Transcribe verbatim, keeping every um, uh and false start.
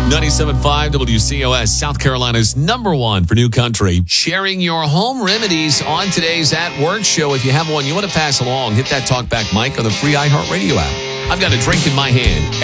ninety-seven point five W C O S, South Carolina's number one for new country. Sharing your home remedies on today's At Work show. If you have one you want to pass along, hit that talkback mic on the free iHeartRadio app. I've got a drink in my hand.